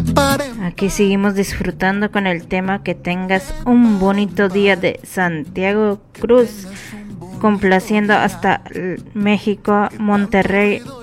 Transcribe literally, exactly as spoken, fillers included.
Aquí seguimos disfrutando con el tema. Que tengas un bonito día de Santiago Cruz, complaciendo hasta México, Monterrey,